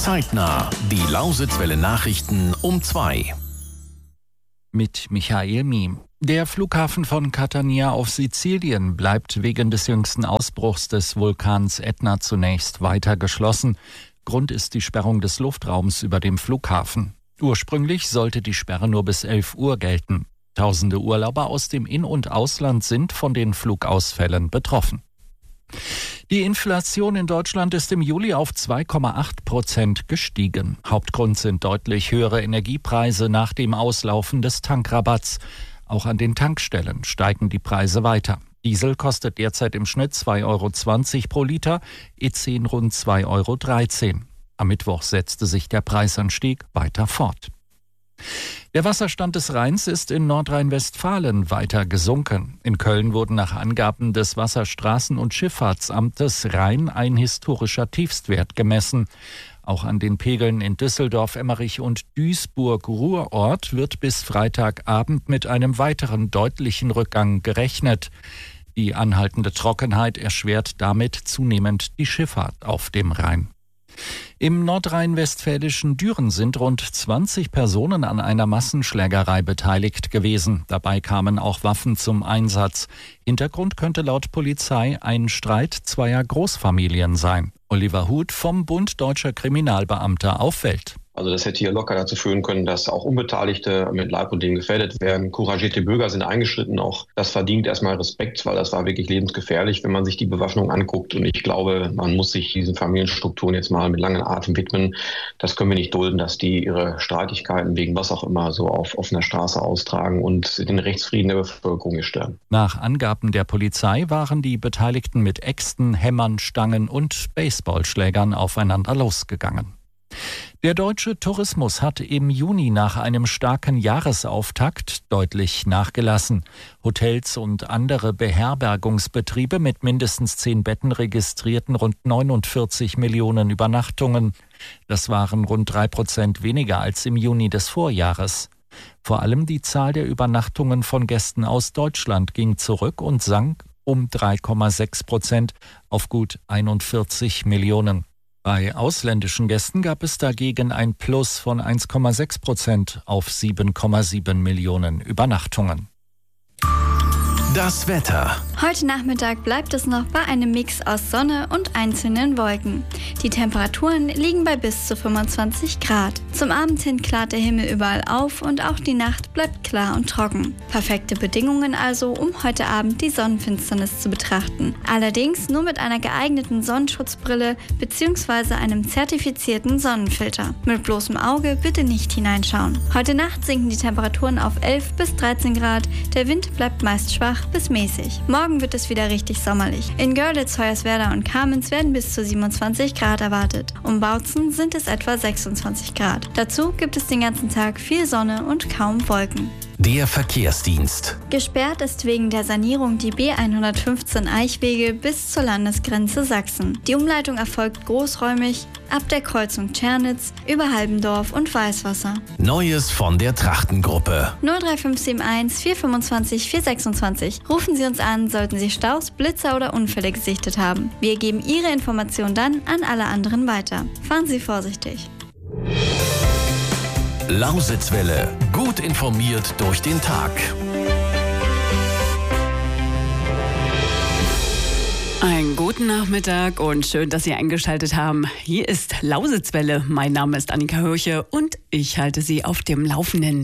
Zeitnah, die Lausitzwelle Nachrichten um 2. Mit Michael Miem. Der Flughafen von Catania auf Sizilien bleibt wegen des jüngsten Ausbruchs des Vulkans Ätna zunächst weiter geschlossen. Grund ist die Sperrung des Luftraums über dem Flughafen. Ursprünglich sollte die Sperre nur bis 11 Uhr gelten. Tausende Urlauber aus dem In- und Ausland sind von den Flugausfällen betroffen. Die Inflation in Deutschland ist im Juli auf 2,8% gestiegen. Hauptgrund sind deutlich höhere Energiepreise nach dem Auslaufen des Tankrabatts. Auch an den Tankstellen steigen die Preise weiter. Diesel kostet derzeit im Schnitt 2,20 € pro Liter, E10 rund 2,13 €. Am Mittwoch setzte sich der Preisanstieg weiter fort. Der Wasserstand des Rheins ist in Nordrhein-Westfalen weiter gesunken. In Köln wurden nach Angaben des Wasserstraßen- und Schifffahrtsamtes Rhein ein historischer Tiefstwert gemessen. Auch an den Pegeln in Düsseldorf, Emmerich und Duisburg-Ruhrort wird bis Freitagabend mit einem weiteren deutlichen Rückgang gerechnet. Die anhaltende Trockenheit erschwert damit zunehmend die Schifffahrt auf dem Rhein. Im nordrhein-westfälischen Düren sind rund 20 Personen an einer Massenschlägerei beteiligt gewesen. Dabei kamen auch Waffen zum Einsatz. Hintergrund könnte laut Polizei ein Streit zweier Großfamilien sein. Oliver Huth vom Bund Deutscher Kriminalbeamter auf Welt. Also das hätte hier locker dazu führen können, dass auch Unbeteiligte mit Leib und Leben gefährdet werden. Couragierte Bürger sind eingeschritten. Auch das verdient erstmal Respekt, weil das war wirklich lebensgefährlich, wenn man sich die Bewaffnung anguckt. Und ich glaube, man muss sich diesen Familienstrukturen jetzt mal mit langem Atem widmen. Das können wir nicht dulden, dass die ihre Streitigkeiten wegen was auch immer so auf offener Straße austragen und den Rechtsfrieden der Bevölkerung stören. Nach Angaben der Polizei waren die Beteiligten mit Äxten, Hämmern, Stangen und Baseballschlägern aufeinander losgegangen. Der deutsche Tourismus hat im Juni nach einem starken Jahresauftakt deutlich nachgelassen. Hotels und andere Beherbergungsbetriebe mit mindestens 10 Betten registrierten rund 49 Millionen Übernachtungen. Das waren rund 3% weniger als im Juni des Vorjahres. Vor allem die Zahl der Übernachtungen von Gästen aus Deutschland ging zurück und sank um 3,6% auf gut 41 Millionen. Bei ausländischen Gästen gab es dagegen ein Plus von 1,6% auf 7,7 Millionen Übernachtungen. Das Wetter. Heute Nachmittag bleibt es noch bei einem Mix aus Sonne und einzelnen Wolken. Die Temperaturen liegen bei bis zu 25 Grad. Zum Abend hin klart der Himmel überall auf und auch die Nacht bleibt klar und trocken. Perfekte Bedingungen also, um heute Abend die Sonnenfinsternis zu betrachten. Allerdings nur mit einer geeigneten Sonnenschutzbrille bzw. einem zertifizierten Sonnenfilter. Mit bloßem Auge bitte nicht hineinschauen. Heute Nacht sinken die Temperaturen auf 11 bis 13 Grad. Der Wind bleibt meist schwach bis mäßig. Morgen wird es wieder richtig sommerlich. In Görlitz, Hoyerswerda und Kamenz werden bis zu 27 Grad erwartet. Um Bautzen sind es etwa 26 Grad. Dazu gibt es den ganzen Tag viel Sonne und kaum Wolken. Der Verkehrsdienst. Gesperrt ist wegen der Sanierung die B115 Eichwege bis zur Landesgrenze Sachsen. Die Umleitung erfolgt großräumig ab der Kreuzung Tschernitz über Halbendorf und Weißwasser. Neues von der Trachtengruppe. 03571 425 426. Rufen Sie uns an, sollten Sie Staus, Blitzer oder Unfälle gesichtet haben. Wir geben Ihre Information dann an alle anderen weiter. Fahren Sie vorsichtig. Lausitzwelle. Gut informiert durch den Tag. Einen guten Nachmittag und schön, dass Sie eingeschaltet haben. Hier ist Lausitzwelle. Mein Name ist Annika Hörche und ich halte Sie auf dem Laufenden.